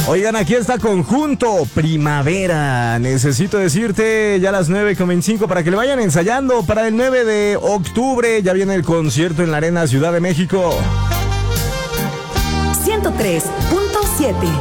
Oigan, aquí está Conjunto Primavera. Necesito decirte ya a las 9:25 para que le vayan ensayando para el 9 de octubre. Ya viene el concierto en la Arena Ciudad de México. 103.7